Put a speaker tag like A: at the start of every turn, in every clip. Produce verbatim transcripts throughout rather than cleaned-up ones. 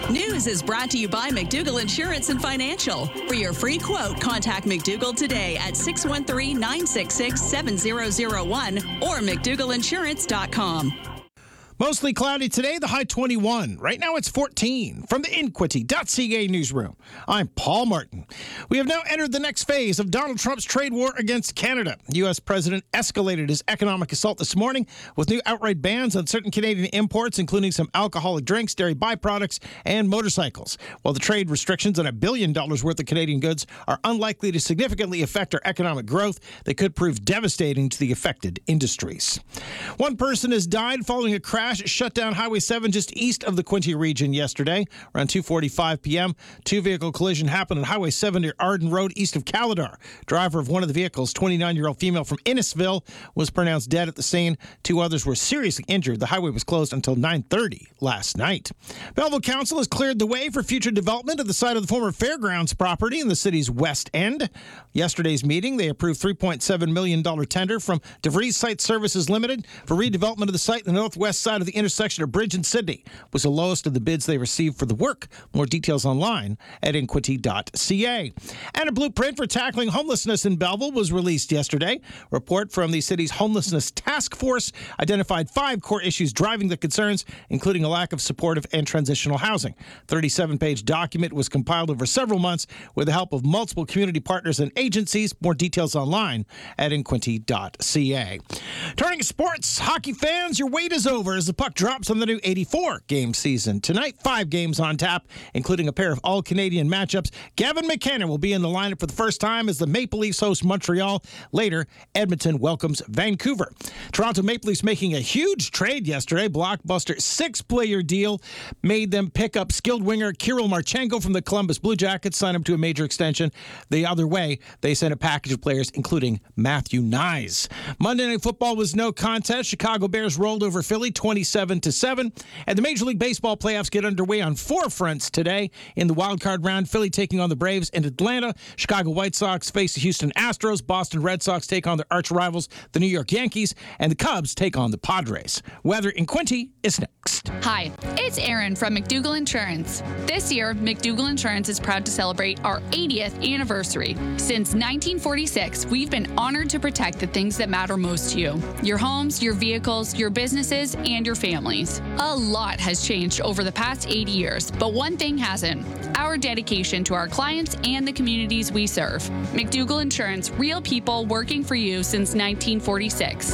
A: News is brought to you by McDougall Insurance and Financial. For your free quote, contact McDougall today at six one three, nine six six, seven zero zero one or mcdougal insurance dot com.
B: Mostly cloudy today, the high twenty-one. Right now it's fourteen. From the Inquity dot C A newsroom, I'm Paul Martin. We have now entered the next phase of Donald Trump's trade war against Canada. The U S president escalated his economic assault this morning with new outright bans on certain Canadian imports, including some alcoholic drinks, dairy byproducts, and motorcycles. While the trade restrictions on a billion dollars worth of Canadian goods are unlikely to significantly affect our economic growth, they could prove devastating to the affected industries. One person has died following a crash shut down Highway seven just east of the Quinte region yesterday. Around two forty-five p.m., two-vehicle collision happened on Highway seven near Arden Road east of Calidar. Driver of one of the vehicles, twenty-nine-year-old female from Innisville, was pronounced dead at the scene. Two others were seriously injured. The highway was closed until nine thirty last night. Belleville Council has cleared the way for future development at the site of the former fairgrounds property in the city's west end. Yesterday's meeting, they approved three point seven million dollars tender from DeVries Site Services Limited for redevelopment of the site in the northwest side of the intersection of Bridge and Sydney. Was the lowest of the bids they received for the work. More details online at inquity dot C A. And a blueprint for tackling homelessness in Belleville was released yesterday. A report from the city's homelessness task force identified five core issues driving the concerns, including a lack of supportive and transitional housing. thirty-seven page document was compiled over several months with the help of multiple community partners and agencies. More details online at inquity dot C A. Turning to sports, hockey fans, your wait is over as the puck drops on the new eighty-four game season. Tonight, five games on tap, including a pair of all-Canadian matchups. Gavin McKenna will be in the lineup for the first time as the Maple Leafs host Montreal. Later, Edmonton welcomes Vancouver. Toronto Maple Leafs making a huge trade yesterday. Blockbuster six-player deal made them pick up skilled winger Kirill Marchenko from the Columbus Blue Jackets, sign him to a major extension. The other way, they sent a package of players, including Matthew Nyes. Monday Night Football was no contest. Chicago Bears rolled over Philly twenty-seven to seven. And the Major League Baseball playoffs get underway on four fronts today. In the wild card round, Philly taking on the Braves in Atlanta. Chicago White Sox face the Houston Astros. Boston Red Sox take on their arch rivals, the New York Yankees. And the Cubs take on the Padres. Weather in Quinte is next.
C: Hi, it's Erin from McDougall Insurance. This year, McDougall Insurance is proud to celebrate our eightieth anniversary. Since nineteen forty-six, we've been honored to protect the things that matter most to you. Your homes, your vehicles, your businesses, and your families. A lot has changed over the past eighty years, but one thing hasn't: our dedication to our clients and the communities we serve. McDougall Insurance, real people working for you since nineteen forty-six.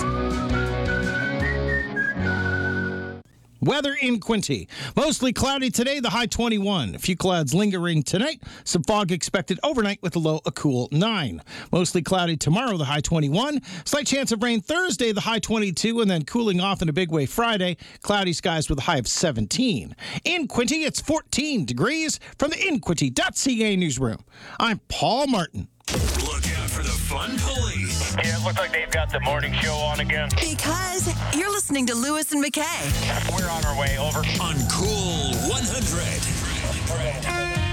B: Weather in Quinte. Mostly cloudy today, the high twenty-one. A few clouds lingering tonight. Some fog expected overnight with a low a cool nine. Mostly cloudy tomorrow, the high twenty-one. Slight chance of rain Thursday, the high twenty-two, and then cooling off in a big way Friday. Cloudy skies with a high of seventeen. In Quinte, it's fourteen degrees. From the inquity dot C A newsroom, I'm Paul Martin.
D: Look out for the fun police.
E: Yeah, it looks like they've got the morning show on again.
F: Because you're listening to Lewis and McKay.
E: We're on our way, over.
D: On Cool one hundred.